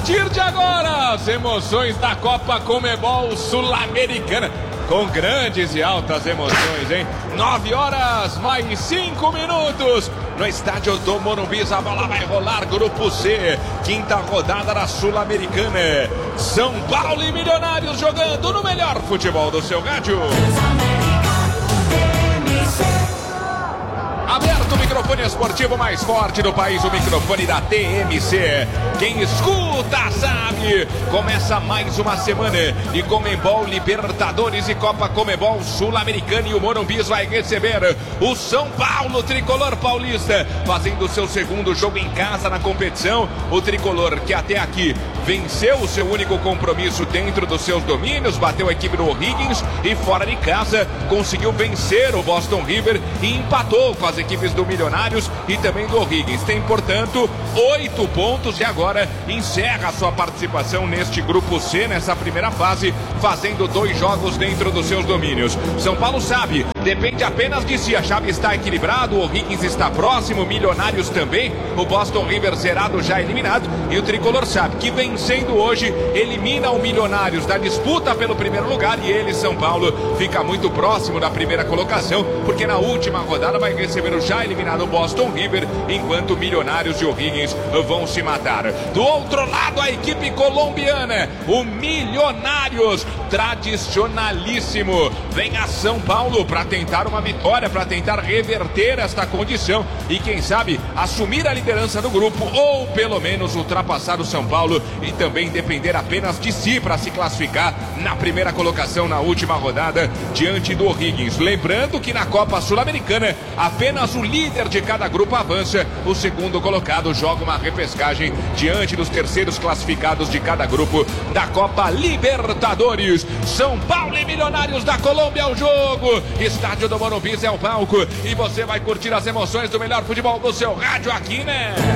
partir de agora, as emoções da Copa Conmebol Sul-Americana, com grandes e altas emoções, hein? 9 horas mais 5 minutos, no estádio do Morumbi, a bola vai rolar, Grupo C, quinta rodada da Sul-Americana. São Paulo e Milionários jogando no melhor futebol do seu rádio. Aberto o microfone esportivo mais forte do país, o microfone da TMC. Quem escuta sabe. Começa mais uma semana de Conmebol Libertadores e Copa Conmebol Sul-Americana, e o Morumbi vai receber o São Paulo, tricolor paulista, fazendo o seu segundo jogo em casa na competição. O tricolor que até aqui venceu o seu único compromisso dentro dos seus domínios, bateu a equipe do O'Higgins, e fora de casa conseguiu vencer o Boston River e empatou com as equipes do Milionários e também do O'Higgins. Tem, portanto, 8 pontos e agora encerra a sua participação neste Grupo C, nessa primeira fase, fazendo 2 jogos dentro dos seus domínios. São Paulo sabe, depende apenas de si. A chave está equilibrada, o O'Higgins está próximo, Milionários também, o Boston River zerado, já eliminado, e o tricolor sabe que vencendo hoje elimina o Milionários da disputa pelo primeiro lugar, e ele, São Paulo, fica muito próximo da primeira colocação, porque na última rodada vai receber o já eliminado Boston River, enquanto Milionários e O'Higgins vão se matar. Do outro lado, a equipe colombiana, o Milionários, tradicionalíssimo, vem a São Paulo para tentar uma vitória, para tentar reverter esta condição e, quem sabe, assumir a liderança do grupo, ou pelo menos ultrapassar o São Paulo e também depender apenas de si para se classificar na primeira colocação na última rodada diante do O'Higgins. Lembrando que na Copa Sul-Americana apenas o líder de cada grupo avança, o segundo colocado joga uma repescagem diante dos terceiros classificados de cada grupo da Copa Libertadores. São Paulo e Milionários da Colômbia é o jogo, estádio do Morumbi é o palco, e você vai curtir as emoções do melhor futebol do seu rádio aqui, né?